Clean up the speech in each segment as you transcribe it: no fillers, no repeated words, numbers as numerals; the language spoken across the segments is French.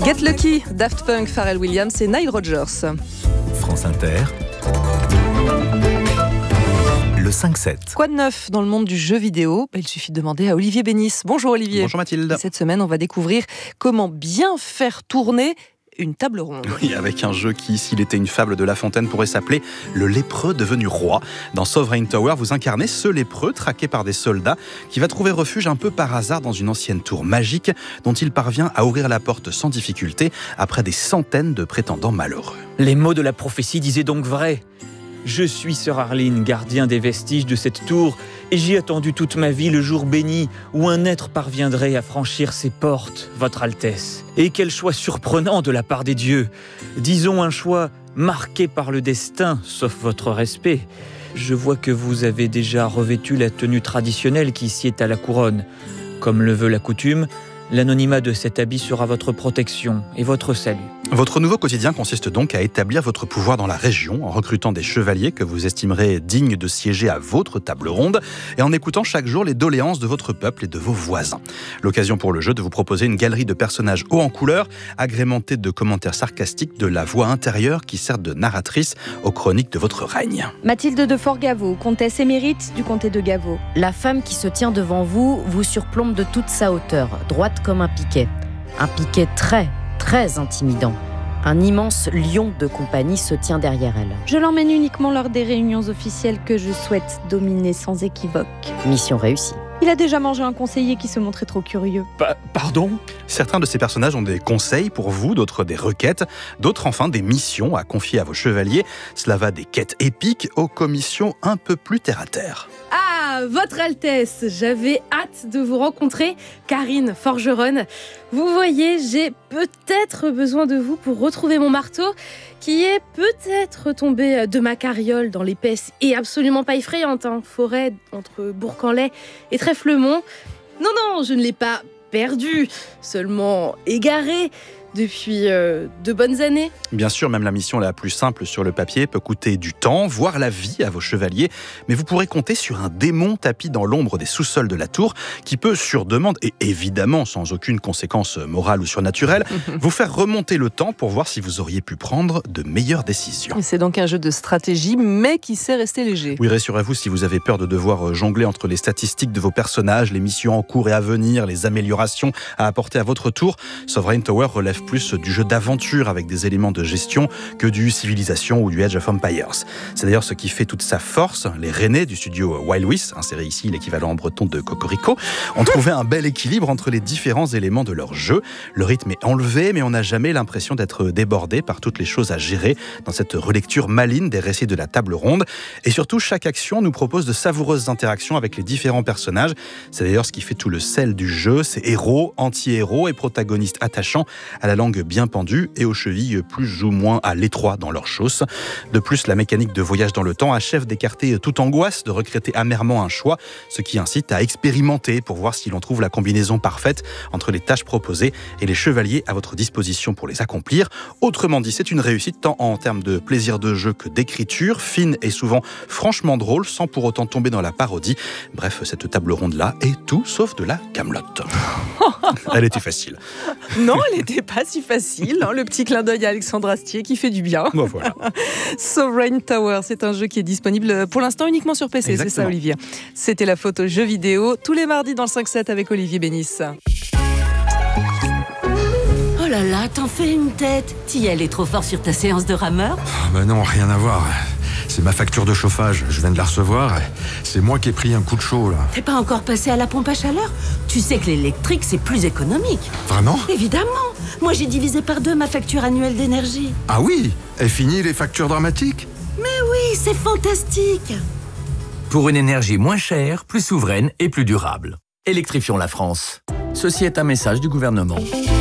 Get Lucky, Daft Punk, Pharrell Williams et Nile Rodgers. France Inter, le 5-7. Quoi de neuf dans le monde du jeu vidéo ? Il suffit de demander à Olivier Bénis. Bonjour Olivier. Bonjour Mathilde. Et cette semaine, on va découvrir comment bien faire tourner une table ronde. Oui, avec un jeu qui, s'il était une fable de La Fontaine, pourrait s'appeler Le lépreux devenu roi. Dans Sovereign Tower, vous incarnez ce lépreux traqué par des soldats qui va trouver refuge un peu par hasard dans une ancienne tour magique dont il parvient à ouvrir la porte sans difficulté après des centaines de prétendants malheureux. Les mots de la prophétie disaient donc vrai. Je suis Sir Arline, gardien des vestiges de cette tour, et j'ai attendu toute ma vie le jour béni où un être parviendrait à franchir ses portes, Votre Altesse. Et quel choix surprenant de la part des dieux. Disons un choix marqué par le destin, sauf votre respect. Je vois que vous avez déjà revêtu la tenue traditionnelle qui sied à la couronne. Comme le veut la coutume, l'anonymat de cet habit sera votre protection et votre salut. Votre nouveau quotidien consiste donc à établir votre pouvoir dans la région en recrutant des chevaliers que vous estimerez dignes de siéger à votre table ronde et en écoutant chaque jour les doléances de votre peuple et de vos voisins. L'occasion pour le jeu de vous proposer une galerie de personnages hauts en couleur, agrémentée de commentaires sarcastiques de la voix intérieure qui sert de narratrice aux chroniques de votre règne. Mathilde de Forgavaux, comtesse émérite du comté de Gavaux. La femme qui se tient devant vous vous surplombe de toute sa hauteur, droite comme un piquet. Un piquet très, très intimidant. Un immense lion de compagnie se tient derrière elle. Je l'emmène uniquement lors des réunions officielles que je souhaite dominer sans équivoque. Mission réussie. Il a déjà mangé un conseiller qui se montrait trop curieux. Pardon ? Certains de ces personnages ont des conseils pour vous, d'autres des requêtes, d'autres enfin des missions à confier à vos chevaliers. Cela va des quêtes épiques aux commissions un peu plus terre-à-terre. Ah, Votre Altesse, j'avais hâte de vous rencontrer, Karine Forgeronne. Vous voyez, j'ai peut-être besoin de vous pour retrouver mon marteau, qui est peut-être tombé de ma carriole dans l'épaisse et absolument pas effrayante forêt entre Bourg-en-Laye et Trèflemont. Non, je ne l'ai pas perdu, seulement égaré depuis de bonnes années. Bien sûr, même la mission la plus simple sur le papier peut coûter du temps, voire la vie à vos chevaliers, mais vous pourrez compter sur un démon tapi dans l'ombre des sous-sols de la tour qui peut, sur demande, et évidemment sans aucune conséquence morale ou surnaturelle, vous faire remonter le temps pour voir si vous auriez pu prendre de meilleures décisions. C'est donc un jeu de stratégie, mais qui sait rester léger. Oui, rassurez-vous, si vous avez peur de devoir jongler entre les statistiques de vos personnages, les missions en cours et à venir, les améliorations à apporter à votre tour, Sovereign Tower relève plus du jeu d'aventure avec des éléments de gestion que du Civilisation ou du Age of Empires. C'est d'ailleurs ce qui fait toute sa force. Les Rennais du studio Wildwiss, inséré ici l'équivalent en breton de Cocorico, ont trouvé un bel équilibre entre les différents éléments de leur jeu. Le rythme est enlevé, mais on n'a jamais l'impression d'être débordé par toutes les choses à gérer dans cette relecture maligne des récits de la table ronde. Et surtout, chaque action nous propose de savoureuses interactions avec les différents personnages. C'est d'ailleurs ce qui fait tout le sel du jeu. Ces héros, anti-héros et protagonistes attachants à la langue bien pendue et aux chevilles plus ou moins à l'étroit dans leurs chausses. De plus, la mécanique de voyage dans le temps achève d'écarter toute angoisse, de regretter amèrement un choix, ce qui incite à expérimenter pour voir si l'on trouve la combinaison parfaite entre les tâches proposées et les chevaliers à votre disposition pour les accomplir. Autrement dit, c'est une réussite tant en termes de plaisir de jeu que d'écriture, fine et souvent franchement drôle, sans pour autant tomber dans la parodie. Bref, cette table ronde-là est tout sauf de la camelote. Elle était facile. Non, elle n'était pas si facile. Le petit clin d'œil à Alexandre Astier qui fait du bien. Bon, voilà. Sovereign Tower, c'est un jeu qui est disponible pour l'instant uniquement sur PC. Exactement. C'est ça, Olivier. C'était la photo jeu vidéo tous les mardis dans le 5-7 avec Olivier Bénis. Oh là là, t'en fais une tête. T'y allais trop fort sur ta séance de rameur? Bah non, rien à voir. C'est ma facture de chauffage, je viens de la recevoir. C'est moi qui ai pris un coup de chaud, là. T'es pas encore passé à la pompe à chaleur? Tu sais que l'électrique, c'est plus économique. Vraiment? Évidemment. Moi, j'ai divisé par 2 ma facture annuelle d'énergie. Ah oui? Est fini les factures dramatiques? Mais oui, c'est fantastique. Pour une énergie moins chère, plus souveraine et plus durable. Électrifions la France. Ceci est un message du gouvernement.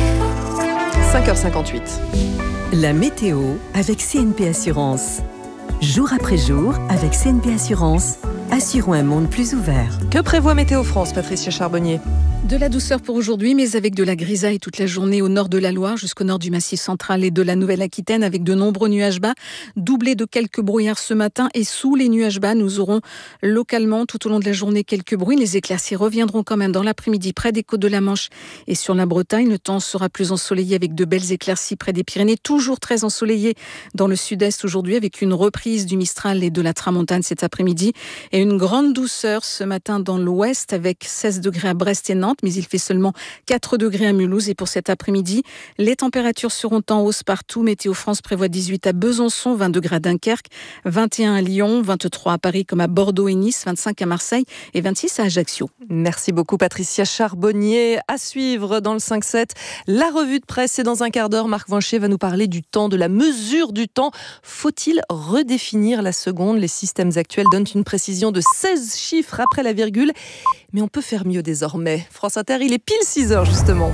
5h58. La météo avec CNP Assurance. Jour après jour, avec CNP Assurance, assurons un monde plus ouvert. Que prévoit Météo France, Patricia Charbonnier ? De la douceur pour aujourd'hui, mais avec de la grisaille toute la journée au nord de la Loire jusqu'au nord du Massif central et de la Nouvelle-Aquitaine, avec de nombreux nuages bas, doublés de quelques brouillards ce matin. Et sous les nuages bas, nous aurons localement tout au long de la journée quelques bruits. Les éclaircies reviendront quand même dans l'après-midi près des côtes de la Manche et sur la Bretagne. Le temps sera plus ensoleillé avec de belles éclaircies près des Pyrénées. Toujours très ensoleillé dans le sud-est aujourd'hui, avec une reprise du Mistral et de la Tramontane cet après-midi. Et une grande douceur ce matin dans l'ouest, avec 16 degrés à Brest et Nantes, mais il fait seulement 4 degrés à Mulhouse. Et pour cet après-midi, les températures seront en hausse partout. Météo France prévoit 18 à Besançon, 20 degrés à Dunkerque, 21 à Lyon, 23 à Paris comme à Bordeaux et Nice, 25 à Marseille et 26 à Ajaccio. Merci beaucoup Patricia Charbonnier. À suivre dans le 5-7, la revue de presse. Et dans un quart d'heure, Marc Vincher va nous parler du temps, de la mesure du temps. Faut-il redéfinir la seconde ? Les systèmes actuels donnent une précision de 16 chiffres après la virgule. Mais on peut faire mieux désormais. France Inter, il est pile 6h justement.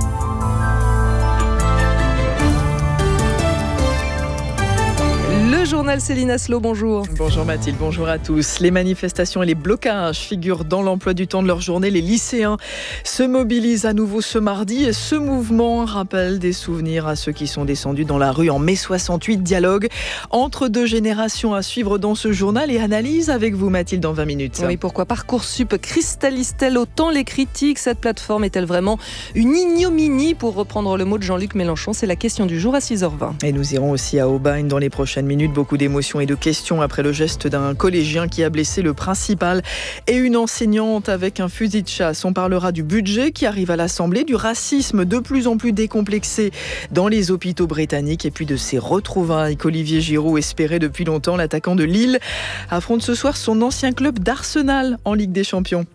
Le journal Céline Aslo, bonjour. Bonjour Mathilde, bonjour à tous. Les manifestations et les blocages figurent dans l'emploi du temps de leur journée. Les lycéens se mobilisent à nouveau ce mardi et ce mouvement rappelle des souvenirs à ceux qui sont descendus dans la rue en mai 68. Dialogue entre deux générations à suivre dans ce journal et analyse avec vous Mathilde dans 20 minutes. Oui, pourquoi Parcoursup cristallise-t-elle autant les critiques ? Cette plateforme est-elle vraiment une ignominie, pour reprendre le mot de Jean-Luc Mélenchon ? C'est la question du jour à 6h20. Et nous irons aussi à Aubagne dans les prochaines minutes. Beaucoup d'émotions et de questions après le geste d'un collégien qui a blessé le principal et une enseignante avec un fusil de chasse. On parlera du budget qui arrive à l'Assemblée, du racisme de plus en plus décomplexé dans les hôpitaux britanniques et puis de ces retrouvailles qu'Olivier Giroud espérait depuis longtemps. L'attaquant de Lille affronte ce soir son ancien club d'Arsenal en Ligue des Champions.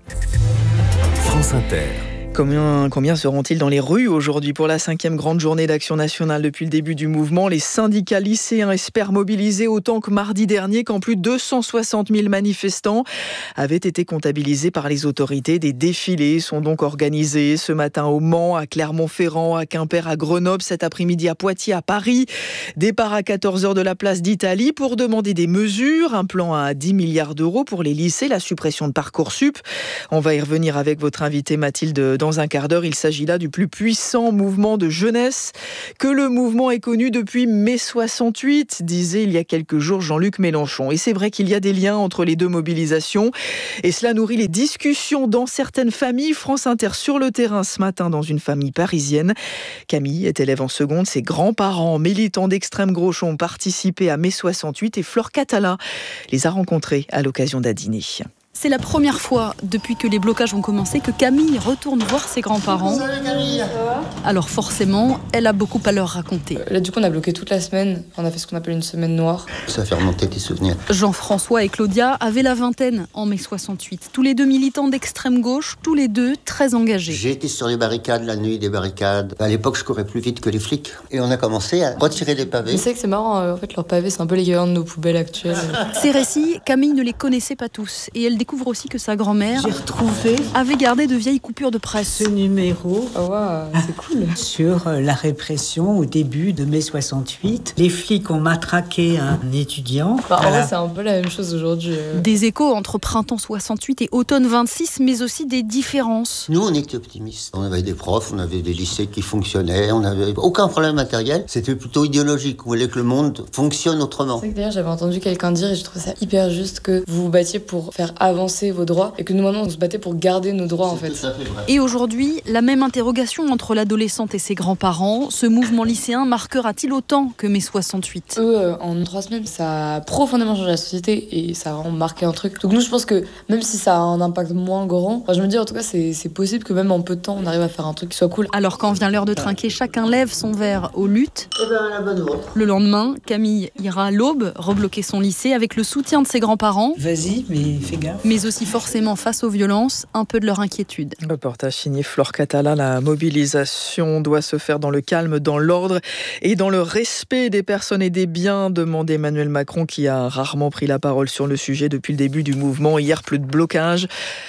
France Inter. Combien seront-ils dans les rues aujourd'hui pour la 5e grande journée d'action nationale depuis le début du mouvement ? Les syndicats lycéens espèrent mobiliser autant que mardi dernier, quand plus de 260 000 manifestants avaient été comptabilisés par les autorités. Des défilés sont donc organisés ce matin au Mans, à Clermont-Ferrand, à Quimper, à Grenoble, cet après-midi à Poitiers, à Paris. Départ à 14h de la place d'Italie pour demander des mesures, un plan à 10 milliards d'euros pour les lycées, la suppression de Parcoursup. On va y revenir avec votre invitée Mathilde dans un quart d'heure. Il s'agit là du plus puissant mouvement de jeunesse que le mouvement ait connu depuis mai 68, disait il y a quelques jours Jean-Luc Mélenchon. Et c'est vrai qu'il y a des liens entre les deux mobilisations et cela nourrit les discussions dans certaines familles. France Inter sur le terrain ce matin dans une famille parisienne. Camille est élève en seconde. Ses grands-parents militants d'extrême gauche ont participé à mai 68 et Flore Catala les a rencontrés à l'occasion d'un dîner. C'est la première fois depuis que les blocages ont commencé que Camille retourne voir ses grands-parents. Salut Camille. Alors forcément, elle a beaucoup à leur raconter. Là du coup on a bloqué toute la semaine, on a fait ce qu'on appelle une semaine noire. Ça fait remonter tes souvenirs. Jean-François et Claudia avaient la vingtaine en mai 68. Tous les deux militants d'extrême gauche, tous les deux très engagés. J'ai été sur les barricades, la nuit des barricades. À l'époque je courais plus vite que les flics. Et on a commencé à retirer les pavés. Je sais que c'est marrant, en fait leurs pavés c'est un peu l'équivalent de nos poubelles actuelles. Ces récits, Camille ne les connaissait pas tous et elle découvre aussi que sa grand-mère avait gardé de vieilles coupures de presse. Ce numéro c'est cool. Sur la répression au début de mai 68. Les flics ont matraqué un étudiant. En vrai, c'est un peu la même chose aujourd'hui. Des échos entre printemps 68 et automne 26, mais aussi des différences. Nous, on était optimistes. On avait des profs, on avait des lycées qui fonctionnaient, on n'avait aucun problème matériel. C'était plutôt idéologique. On voulait que le monde fonctionne autrement. C'est vrai que d'ailleurs, j'avais entendu quelqu'un dire, et je trouvais ça hyper juste, que vous vous battiez pour faire avancer vos droits et que nous maintenant on se battait pour garder nos droits en fait. Et aujourd'hui, la même interrogation entre l'adolescente et ses grands-parents. Ce mouvement lycéen marquera-t-il autant que mai 68 ? Eux, en 3 semaines, ça a profondément changé la société et ça a vraiment marqué un truc. Donc nous, je pense que même si ça a un impact moins grand, je me dis en tout cas c'est possible que même en peu de temps on arrive à faire un truc qui soit cool. Alors quand vient l'heure de trinquer, chacun lève son verre aux luttes. La bonne voie. Le lendemain, Camille ira à l'aube rebloquer son lycée avec le soutien de ses grands-parents. Vas-y, mais fais gaffe. Mais aussi forcément face aux violences, un peu de leur inquiétude. Reportage signé Flore Catala. La mobilisation doit se faire dans le calme, dans l'ordre et dans le respect des personnes et des biens, demande Emmanuel Macron qui a rarement pris la parole sur le sujet depuis le début du mouvement. Hier, peu de blocages,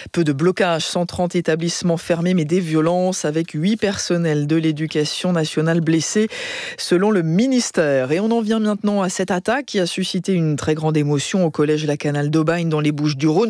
130 établissements fermés, mais des violences avec 8 personnels de l'éducation nationale blessés selon le ministère. Et on en vient maintenant à cette attaque qui a suscité une très grande émotion au collège La Canale d'Aubagne dans les Bouches-du-Rhône.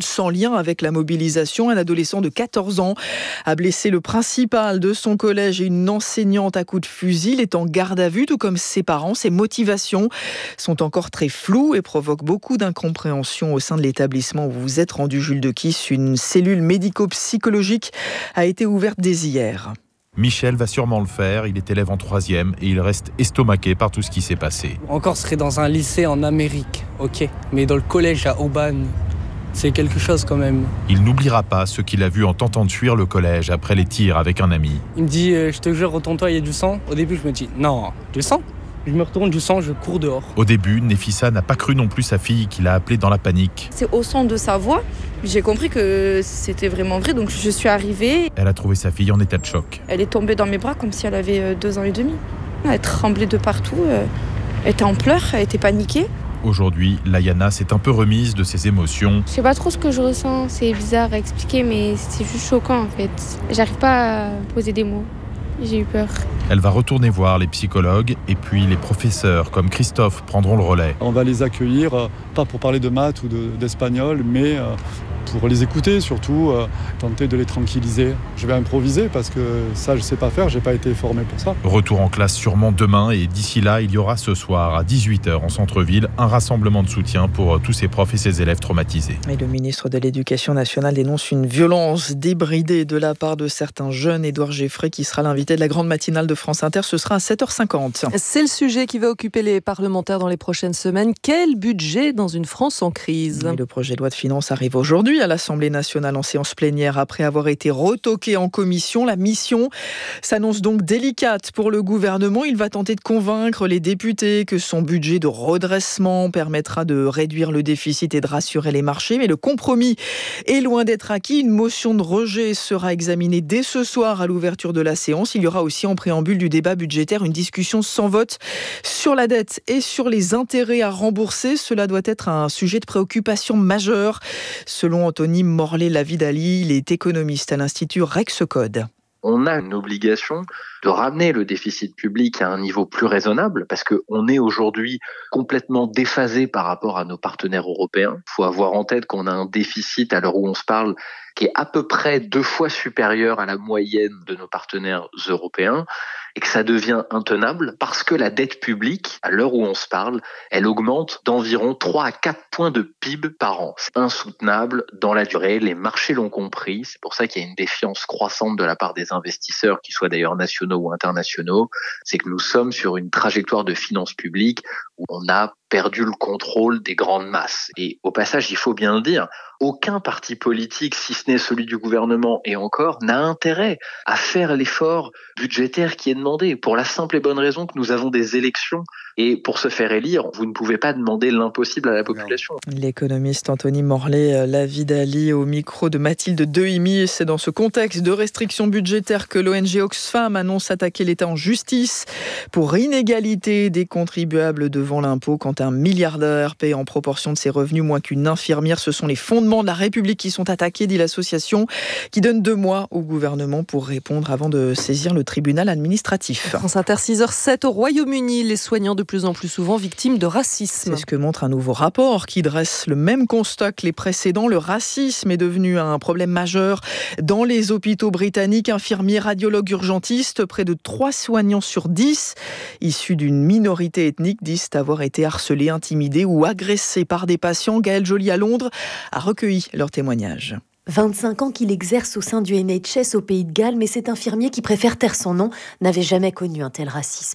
sans lien avec la mobilisation. Un adolescent de 14 ans a blessé le principal de son collège et une enseignante à coups de fusil. Il est en garde à vue, tout comme ses parents. Ses motivations sont encore très floues et provoquent beaucoup d'incompréhension au sein de l'établissement où vous vous êtes rendu, Jules de Kiss. Une cellule médico-psychologique a été ouverte dès hier. Michel va sûrement le faire, il est élève en 3e et il reste estomaqué par tout ce qui s'est passé. Encore, ce serait dans un lycée en Amérique, ok. Mais dans le collège à Aubagne, c'est quelque chose quand même. Il n'oubliera pas ce qu'il a vu en tentant de fuir le collège après les tirs avec un ami. Il me dit, je te jure, retourne-toi, il y a du sang. Au début, je me dis, non, du sang ? Je me retourne, du sang, je cours dehors. Au début, Nefissa n'a pas cru non plus sa fille qu'il a appelée dans la panique. C'est au son de sa voix, j'ai compris que c'était vraiment vrai, donc je suis arrivée. Elle a trouvé sa fille en état de choc. Elle est tombée dans mes bras comme si elle avait 2 ans et demi. Elle tremblait de partout, elle était en pleurs, elle était paniquée. Aujourd'hui, Layana s'est un peu remise de ses émotions. Je sais pas trop ce que je ressens, c'est bizarre à expliquer, mais c'est juste choquant en fait. J'arrive pas à poser des mots. J'ai eu peur. Elle va retourner voir les psychologues et puis les professeurs comme Christophe prendront le relais. On va les accueillir, pas pour parler de maths ou d'espagnol, mais pour les écouter, surtout tenter de les tranquilliser. Je vais improviser parce que ça je sais pas faire, j'ai pas été formé pour ça. Retour en classe sûrement demain et d'ici là, il y aura ce soir à 18h en centre-ville un rassemblement de soutien pour tous ces profs et ces élèves traumatisés. Et le ministre de l'Éducation nationale dénonce une violence débridée de la part de certains jeunes. Édouard Geffray qui sera l'invité de la grande matinale de France Inter, ce sera à 7h50. C'est le sujet qui va occuper les parlementaires dans les prochaines semaines. Quel budget dans une France en crise ? Le projet de loi de finances arrive aujourd'hui à l'Assemblée nationale en séance plénière après avoir été retoqué en commission. La mission s'annonce donc délicate pour le gouvernement. Il va tenter de convaincre les députés que son budget de redressement permettra de réduire le déficit et de rassurer les marchés. Mais le compromis est loin d'être acquis. Une motion de rejet sera examinée dès ce soir à l'ouverture de la séance. Il y aura aussi en préambule du débat budgétaire une discussion sans vote sur la dette et sur les intérêts à rembourser. Cela doit être un sujet de préoccupation majeur. Selon Anthony Morlet-Lavidali, il est économiste à l'Institut Rexecode. On a une obligation de ramener le déficit public à un niveau plus raisonnable parce qu'on est aujourd'hui complètement déphasé par rapport à nos partenaires européens. Il faut avoir en tête qu'on a un déficit à l'heure où on se parle qui est à peu près 2 fois supérieur à la moyenne de nos partenaires européens et que ça devient intenable parce que la dette publique, à l'heure où on se parle, elle augmente d'environ 3 à 4 points de PIB par an. C'est insoutenable dans la durée, les marchés l'ont compris, c'est pour ça qu'il y a une défiance croissante de la part des investisseurs, qu'ils soient d'ailleurs nationaux ou internationaux, c'est que nous sommes sur une trajectoire de finances publiques où on a perdu le contrôle des grandes masses. Et au passage, il faut bien le dire, aucun parti politique, si ce n'est celui du gouvernement et encore, n'a intérêt à faire l'effort budgétaire qui est demandé pour la simple et bonne raison que nous avons des élections. Et pour se faire élire, vous ne pouvez pas demander l'impossible à la population. L'économiste Anthony Morlet-Lavidali au micro de Mathilde Dehimi. C'est dans ce contexte de restrictions budgétaires que l'ONG Oxfam annonce attaquer l'État en justice pour inégalité des contribuables devant l'impôt. Quand un milliardaire paie en proportion de ses revenus moins qu'une infirmière, ce sont les fondements de la République qui sont attaqués, dit l'association, qui donne 2 mois au gouvernement pour répondre avant de saisir le tribunal administratif. France Inter, 6h07 au Royaume-Uni, les soignants de plus en plus souvent victimes de racisme. C'est ce que montre un nouveau rapport qui dresse le même constat que les précédents. Le racisme est devenu un problème majeur dans les hôpitaux britanniques. Infirmiers, radiologues, urgentistes, près de 3 soignants sur 10 issus d'une minorité ethnique disent avoir été harcelés, intimidés ou agressés par des patients. Gaëlle Joly à Londres a recueilli leurs témoignages. 25 ans qu'il exerce au sein du NHS au Pays de Galles, mais cet infirmier qui préfère taire son nom n'avait jamais connu un tel racisme.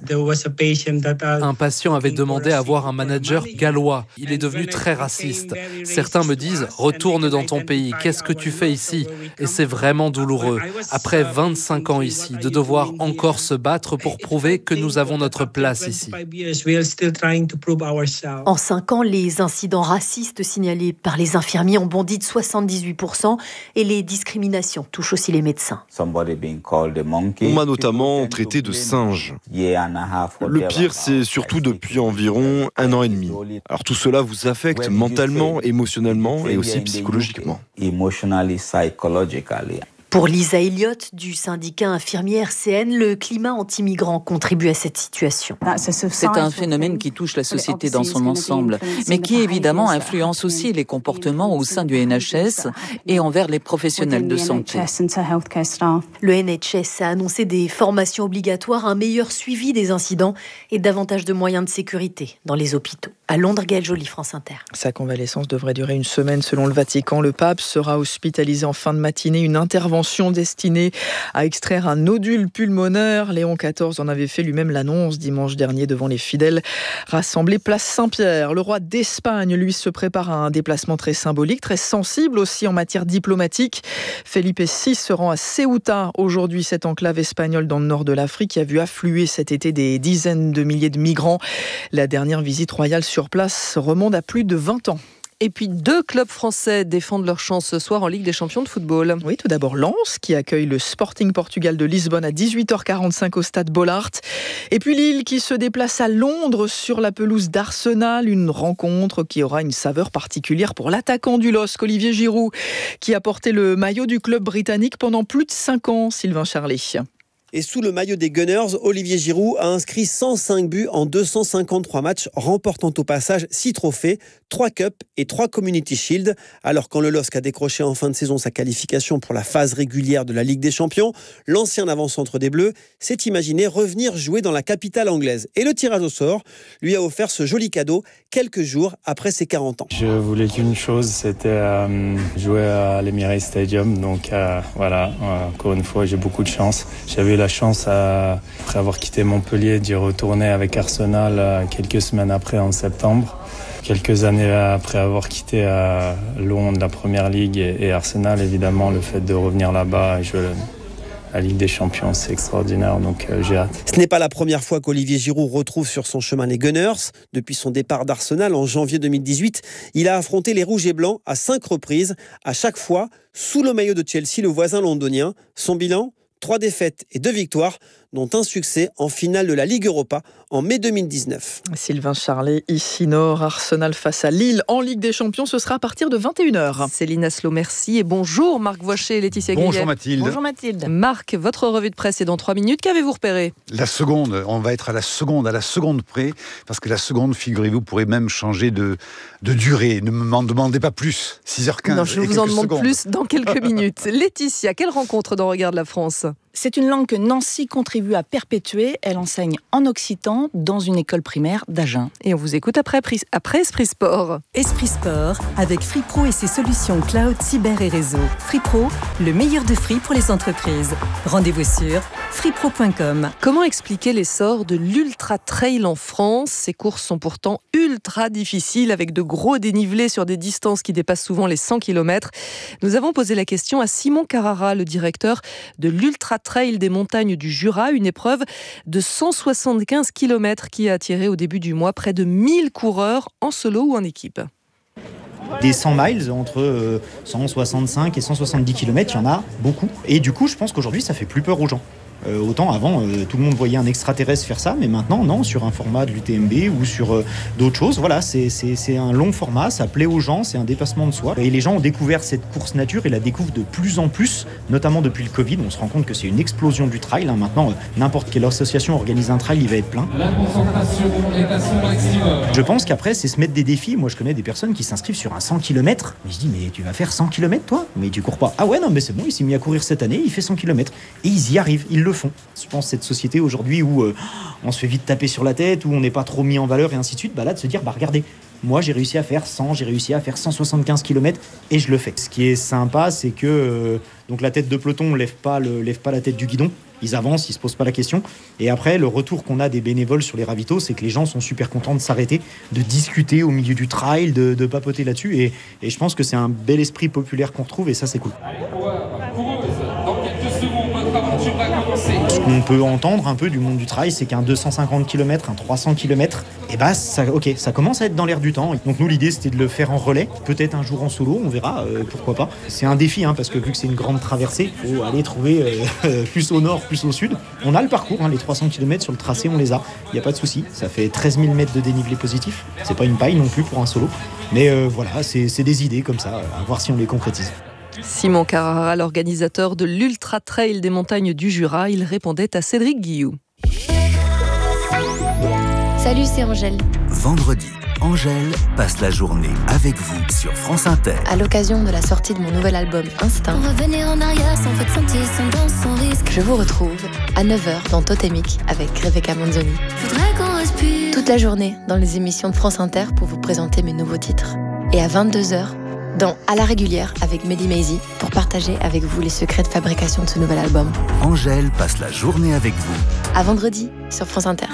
Un patient avait demandé à voir un manager gallois. Il est devenu très raciste. Certains me disent « Retourne dans ton pays, qu'est-ce que tu fais ici ?» Et c'est vraiment douloureux. Après 25 ans ici, de devoir encore se battre pour prouver que nous avons notre place ici. En 5 ans, les incidents racistes signalés par les infirmiers ont bondi de 78%. Et les discriminations touchent aussi les médecins. On m'a notamment traité de singe. Le pire, c'est surtout depuis environ 1 an et demi. Alors tout cela vous affecte mentalement, émotionnellement et aussi psychologiquement. Pour Lisa Elliott du syndicat infirmier RCN, le climat anti-migrant contribue à cette situation. C'est un phénomène qui touche la société dans son ensemble, mais qui évidemment influence aussi les comportements au sein du NHS et envers les professionnels de santé. Le NHS a annoncé des formations obligatoires, un meilleur suivi des incidents et davantage de moyens de sécurité dans les hôpitaux. À Londres, Gaëlle Joly, France Inter. Sa convalescence devrait durer une semaine selon le Vatican. Le pape sera hospitalisé en fin de matinée. Une intervention destinée à extraire un nodule pulmonaire. Léon XIV en avait fait lui-même l'annonce dimanche dernier devant les fidèles rassemblés place Saint-Pierre. Le roi d'Espagne, lui, se prépare à un déplacement très symbolique, très sensible aussi en matière diplomatique. Felipe VI se rend à Ceuta aujourd'hui, cette enclave espagnole dans le nord de l'Afrique qui a vu affluer cet été des dizaines de milliers de migrants. La dernière visite royale sur place remonte à plus de 20 ans. Et puis 2 clubs français défendent leur chance ce soir en Ligue des champions de football. Oui, tout d'abord Lens qui accueille le Sporting Portugal de Lisbonne à 18h45 au stade Bollaert. Et puis Lille qui se déplace à Londres sur la pelouse d'Arsenal. Une rencontre qui aura une saveur particulière pour l'attaquant du LOSC, Olivier Giroud, qui a porté le maillot du club britannique pendant plus de 5 ans, Sylvain Charlet. Et sous le maillot des Gunners, Olivier Giroud a inscrit 105 buts en 253 matchs, remportant au passage 6 trophées, 3 cups et 3 Community Shield. Alors quand le LOSC a décroché en fin de saison sa qualification pour la phase régulière de la Ligue des Champions, l'ancien avant-centre des Bleus s'est imaginé revenir jouer dans la capitale anglaise. Et le tirage au sort lui a offert ce joli cadeau quelques jours après ses 40 ans. Je voulais qu'une chose, c'était jouer à l'Emirates Stadium. Donc voilà, encore une fois, j'ai beaucoup de chance. J'avais la chance, après avoir quitté Montpellier, d'y retourner avec Arsenal quelques semaines après, en septembre. Quelques années après avoir quitté Londres, la Première Ligue et Arsenal, évidemment, le fait de revenir là-bas et jouer la Ligue des Champions, c'est extraordinaire, donc j'ai hâte. Ce n'est pas la première fois qu'Olivier Giroud retrouve sur son chemin les Gunners. Depuis son départ d'Arsenal en janvier 2018, il a affronté les Rouges et Blancs à 5 reprises, à chaque fois sous le maillot de Chelsea, le voisin londonien. Son bilan ? 3 défaites et 2 victoires, dont un succès en finale de la Ligue Europa en mai 2019. Sylvain Charlet, ici Nord, Arsenal face à Lille en Ligue des Champions, ce sera à partir de 21h. Céline Aslo, merci et bonjour Marc Voiché et Laetitia Guillet. Bonjour Mathilde. Bonjour Mathilde. Marc, votre revue de presse est dans 3 minutes, qu'avez-vous repéré ? La seconde, on va être à la seconde près, parce que la seconde, figurez-vous, pourrait même changer de durée. Ne m'en demandez pas plus, 6h15. Non, je vous en demande plus dans quelques minutes. Laetitia, quelle rencontre dans Regarde la France ? C'est une langue que Nancy contribue à perpétuer. Elle enseigne en occitan dans une école primaire d'Agen. Et on vous écoute après Esprit Sport. Esprit Sport, avec Free Pro et ses solutions cloud, cyber et réseau. Free Pro, le meilleur de Free pour les entreprises. Rendez-vous sur freepro.com. Comment expliquer l'essor de l'ultra trail en France ? Ces courses sont pourtant ultra difficiles, avec de gros dénivelés sur des distances qui dépassent souvent les 100 km. Nous avons posé la question à Simon Carrara, le directeur de l'ultra trail des montagnes du Jura, une épreuve de 175 km qui a attiré au début du mois près de 1000 coureurs en solo ou en équipe. Des 100 miles, entre 165 et 170 km, il y en a beaucoup. Et du coup, je pense qu'aujourd'hui, ça fait plus peur aux gens. Autant avant, tout le monde voyait un extraterrestre faire ça, mais maintenant, non, sur un format de l'UTMB ou sur d'autres choses. Voilà, c'est un long format, ça plaît aux gens, c'est un dépassement de soi. Et les gens ont découvert cette course nature et la découvrent de plus en plus, notamment depuis le Covid. On se rend compte que c'est une explosion du trail. Maintenant, n'importe quelle association organise un trail, il va être plein. La concentration est à son maximum. Je pense qu'après, c'est se mettre des défis. Moi, je connais des personnes qui s'inscrivent sur un 100 km. Mais je dis, mais tu vas faire 100 km, toi ? Mais tu cours pas. Ah ouais, non, mais c'est bon, il s'est mis à courir cette année, il fait 100 km. Et ils y arrivent, ils le font. Je pense cette société aujourd'hui où on se fait vite taper sur la tête, où on n'est pas trop mis en valeur et ainsi de suite, là de se dire, regardez, moi j'ai réussi à faire 100, j'ai réussi à faire 175 km et je le fais. Ce qui est sympa, c'est que donc la tête de peloton lève pas la tête du guidon. Ils avancent, ils se posent pas la question. Et après, le retour qu'on a des bénévoles sur les ravitaux, c'est que les gens sont super contents de s'arrêter, de discuter au milieu du trail, de papoter là-dessus. Et je pense que c'est un bel esprit populaire qu'on retrouve et ça, c'est cool. Ce qu'on peut entendre un peu du monde du trail, c'est qu'un 250 km, un 300 km, ça commence à être dans l'air du temps. Donc nous, l'idée, c'était de le faire en relais, peut-être un jour en solo, on verra, pourquoi pas. C'est un défi, parce que vu que c'est une grande traversée, il faut aller trouver plus au nord, plus au sud. On a le parcours, les 300 km sur le tracé, on les a, il n'y a pas de souci. Ça fait 13 000 mètres de dénivelé positif, c'est pas une paille non plus pour un solo. Mais voilà, c'est des idées comme ça, à voir si on les concrétise. Simon Carrara, l'organisateur de l'Ultra Trail des montagnes du Jura, il répondait à Cédric Guillou. Salut, c'est Angèle. Vendredi, Angèle passe la journée avec vous sur France Inter. À l'occasion de la sortie de mon nouvel album Instinct, revenir en arrière sans fait sentir, sans danse, sans risque. Je vous retrouve à 9h dans Totémique avec Rebecca Manzoni. Je voudrais qu'on respire. Toute la journée dans les émissions de France Inter pour vous présenter mes nouveaux titres. Et à 22h, dans À la régulière avec Mehdi Maizi pour partager avec vous les secrets de fabrication de ce nouvel album. Angèle passe la journée avec vous. À vendredi sur France Inter.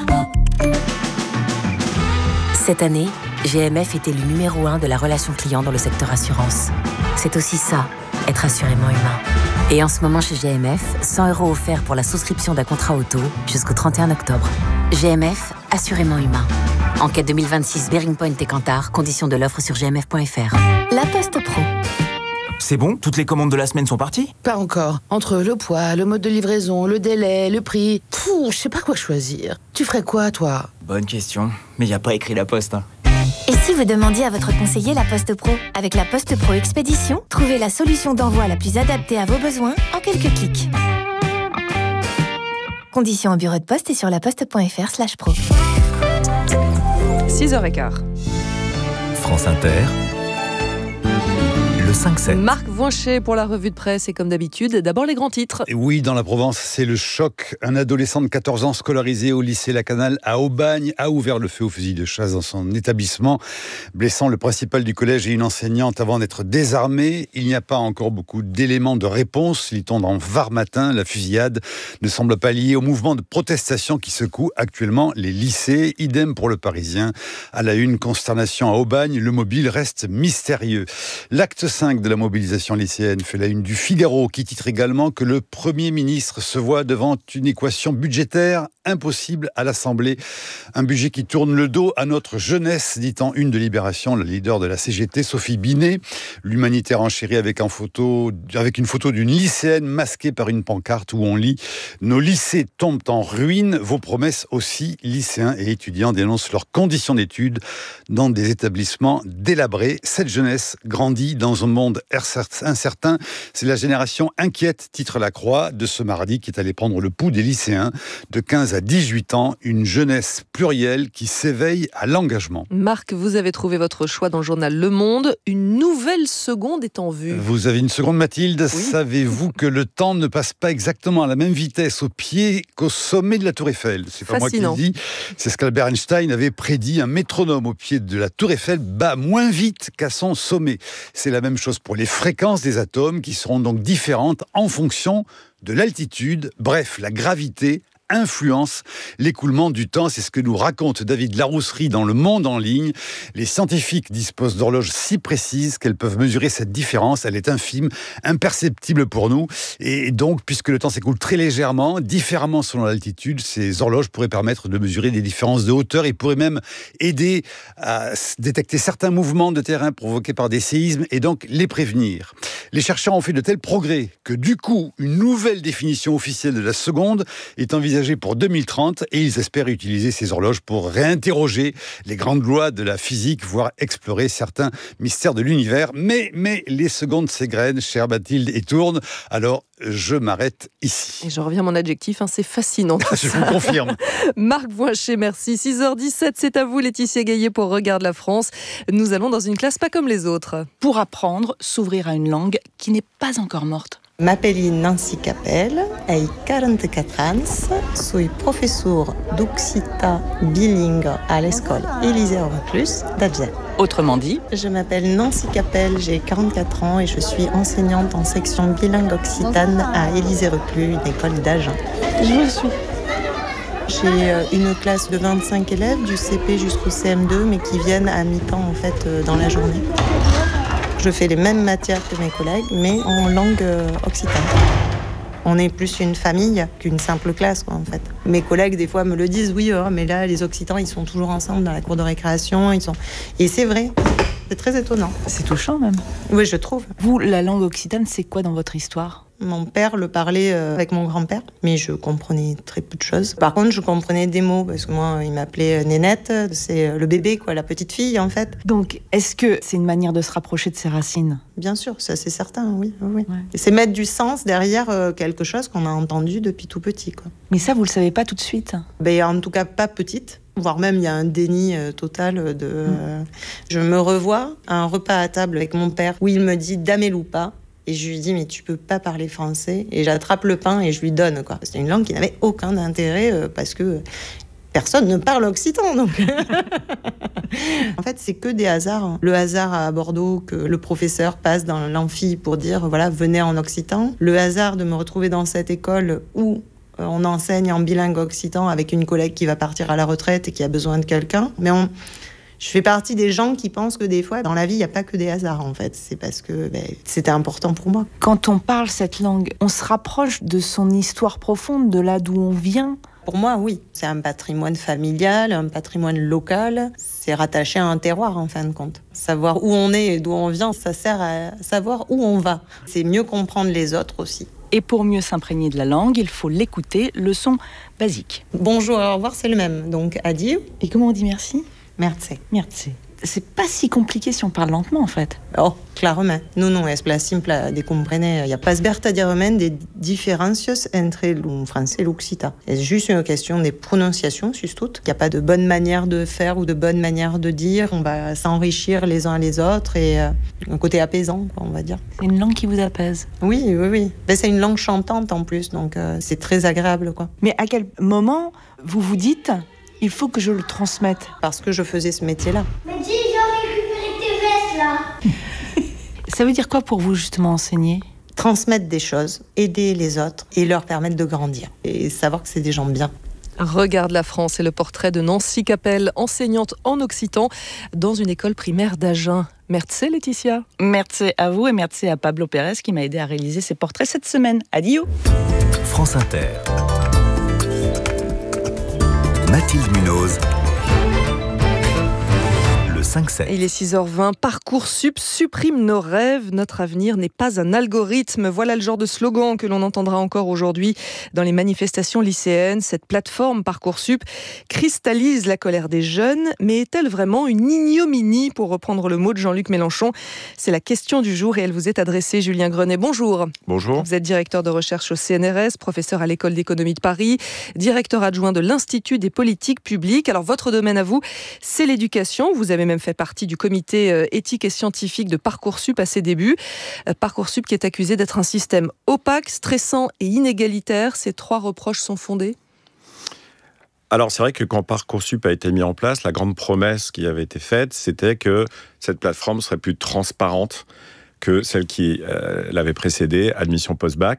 Cette année, GMF est élu numéro 1 de la relation client dans le secteur assurance. C'est aussi ça, être assurément humain. Et en ce moment chez GMF, 100 € offerts pour la souscription d'un contrat auto jusqu'au 31 octobre. GMF, assurément humain. Enquête 2026 Bearing Point et Kantar, conditions de l'offre sur gmf.fr. La Poste Pro. C'est bon? Toutes les commandes de la semaine sont parties? Pas encore. Entre le poids, le mode de livraison, le délai, le prix... je sais pas quoi choisir. Tu ferais quoi, toi? Bonne question. Mais y a pas écrit La Poste, hein. Et si vous demandiez à votre conseiller La Poste Pro? Avec La Poste Pro Expédition, trouvez la solution d'envoi la plus adaptée à vos besoins en quelques clics. Conditions au bureau de poste et sur laposte.fr/pro. 6h15. France Inter. Le 5-7. Marc Voinchet pour la revue de presse et comme d'habitude, d'abord les grands titres. Et oui, dans la Provence, c'est le choc. Un adolescent de 14 ans scolarisé au lycée La Canale à Aubagne a ouvert le feu au fusil de chasse dans son établissement, blessant le principal du collège et une enseignante avant d'être désarmé. Il n'y a pas encore beaucoup d'éléments de réponse, lit-on dans Var Matin. La fusillade ne semble pas liée au mouvement de protestation qui secoue actuellement les lycées. Idem pour le Parisien. À la une, consternation à Aubagne, le mobile reste mystérieux. L'acte 5 de la mobilisation lycéenne fait la une du Figaro, qui titre également que le Premier ministre se voit devant une équation budgétaire impossible à l'Assemblée. Un budget qui tourne le dos à notre jeunesse, dit en une de Libération la leader de la CGT, Sophie Binet. L'Humanitaire enchérit avec une photo d'une lycéenne masquée par une pancarte où on lit « Nos lycées tombent en ruine, vos promesses aussi ». Lycéens et étudiants dénoncent leurs conditions d'études dans des établissements délabrés. Cette jeunesse grandit dans un monde incertain. C'est la génération inquiète, titre La Croix, de ce mardi, qui est allé prendre le pouls des lycéens de 15 à 18 ans. Une jeunesse plurielle qui s'éveille à l'engagement. Marc, vous avez trouvé votre choix dans le journal Le Monde. Une nouvelle seconde est en vue. Vous avez une seconde, Mathilde. Oui. Savez-vous que le temps ne passe pas exactement à la même vitesse au pied qu'au sommet de la Tour Eiffel? C'est pas fascinant. Moi qui le dis. C'est ce qu'Albert Einstein avait prédit. Un métronome au pied de la Tour Eiffel bat moins vite qu'à son sommet. C'est la même chose pour les fréquences des atomes qui seront donc différentes en fonction de l'altitude. Bref, la gravité influence l'écoulement du temps. C'est ce que nous raconte David Larousserie dans Le Monde en ligne. Les scientifiques disposent d'horloges si précises qu'elles peuvent mesurer cette différence. Elle est infime, imperceptible pour nous. Et donc, puisque le temps s'écoule très légèrement, différemment selon l'altitude, ces horloges pourraient permettre de mesurer des différences de hauteur et pourraient même aider à détecter certains mouvements de terrain provoqués par des séismes et donc les prévenir. Les chercheurs ont fait de tels progrès que du coup, une nouvelle définition officielle de la seconde est envisagée pour 2030 et ils espèrent utiliser ces horloges pour réinterroger les grandes lois de la physique, voire explorer certains mystères de l'univers. Mais les secondes s'égrènent, chère Mathilde, et tournent. Alors, je m'arrête ici. Et je reviens à mon adjectif, c'est fascinant. Je vous confirme. Marc Voinchet, merci. 6h17, c'est à vous Laetitia Gaillet pour Regarde la France. Nous allons dans une classe pas comme les autres. Pour apprendre, s'ouvrir à une langue qui n'est pas encore morte. M'appelle Nancy Capel, j'ai 44 ans, suis professeur d'Occità bilingue à l'école Élisée Reclus d'Alger. Autrement dit, je m'appelle Nancy Capel, j'ai 44 ans et je suis enseignante en section bilingue occitane à Élisée Reclus, une école d'Agen. Je le suis. J'ai une classe de 25 élèves du CP jusqu'au CM2, mais qui viennent à mi-temps en fait dans la journée. Je fais les mêmes matières que mes collègues, mais en langue occitane. On est plus une famille qu'une simple classe, quoi, en fait. Mes collègues, des fois, me le disent, oui, mais là, les Occitans, ils sont toujours ensemble dans la cour de récréation. Et c'est vrai, c'est très étonnant. C'est touchant, même. Oui, je trouve. Vous, la langue occitane, c'est quoi dans votre histoire ? Mon père le parlait avec mon grand-père, mais je comprenais très peu de choses. Par contre, je comprenais des mots, parce que moi, il m'appelait Nénette, c'est le bébé, quoi, la petite fille, en fait. Donc, est-ce que c'est une manière de se rapprocher de ses racines ? Bien sûr, ça c'est certain, oui. Ouais. Et c'est mettre du sens derrière quelque chose qu'on a entendu depuis tout petit, quoi. Mais ça, vous le savez pas tout de suite ? En tout cas, pas petite. Voire même, il y a un déni total de... Je me revois à un repas à table avec mon père, où il me dit « Dameloupa ». Et je lui dis, mais tu peux pas parler français. Et j'attrape le pain et je lui donne, quoi. C'est une langue qui n'avait aucun intérêt parce que personne ne parle occitan, donc. En fait, c'est que des hasards. Le hasard à Bordeaux que le professeur passe dans l'amphi pour dire, voilà, venez en occitan. Le hasard de me retrouver dans cette école où on enseigne en bilingue occitan avec une collègue qui va partir à la retraite et qui a besoin de quelqu'un. Mais je fais partie des gens qui pensent que des fois, dans la vie, il n'y a pas que des hasards, en fait. C'est parce que c'était important pour moi. Quand on parle cette langue, on se rapproche de son histoire profonde, de là d'où on vient. Pour moi, oui. C'est un patrimoine familial, un patrimoine local. C'est rattaché à un terroir, en fin de compte. Savoir où on est et d'où on vient, ça sert à savoir où on va. C'est mieux comprendre les autres aussi. Et pour mieux s'imprégner de la langue, il faut l'écouter, le son basique. Bonjour, au revoir, c'est le même. Donc, adieu. Et comment on dit merci ? Merci. Merci. C'est pas si compliqué si on parle lentement, en fait. Oh, clairement. Non, es plus simple de comprendre. Il n'y a pas verdaderament des différences entre le français et l'occitan. C'est juste une question des prononciations, surtout. Il n'y a pas de bonne manière de faire ou de bonne manière de dire. On va s'enrichir les uns les autres et un côté apaisant, quoi, on va dire. C'est une langue qui vous apaise ? Oui. C'est une langue chantante en plus, donc c'est très agréable, quoi. Mais à quel moment vous vous dites... Il faut que je le transmette. Parce que je faisais ce métier-là. Mais dis, j'ai récupéré tes vestes, là. Ça veut dire quoi pour vous, justement, enseigner ? Transmettre des choses, aider les autres et leur permettre de grandir. Et savoir que c'est des gens bien. Regarde la France et le portrait de Nancy Capel, enseignante en occitan dans une école primaire d'Agen. Merci Laetitia. Merci à vous et merci à Pablo Pérez qui m'a aidé à réaliser ces portraits cette semaine. Adieu. France Inter. Mathilde Munoz. Le 5-7. Il est 6h20. Parcoursup supprime nos rêves. Notre avenir n'est pas un algorithme. Voilà le genre de slogan que l'on entendra encore aujourd'hui dans les manifestations lycéennes. Cette plateforme Parcoursup cristallise la colère des jeunes. Mais est-elle vraiment une ignominie, pour reprendre le mot de Jean-Luc Mélenchon ? C'est la question du jour et elle vous est adressée. Julien Grenet, bonjour. Bonjour. Vous êtes directeur de recherche au CNRS, professeur à l'École d'économie de Paris, directeur adjoint de l'Institut des politiques publiques. Alors votre domaine à vous, c'est l'éducation. Vous avez même fait partie du comité éthique et scientifique de Parcoursup à ses débuts. Parcoursup qui est accusé d'être un système opaque, stressant et inégalitaire. Ces 3 reproches sont fondés ? Alors c'est vrai que quand Parcoursup a été mis en place, la grande promesse qui avait été faite, c'était que cette plateforme serait plus transparente que celle qui l'avait précédée, Admission Post-Bac.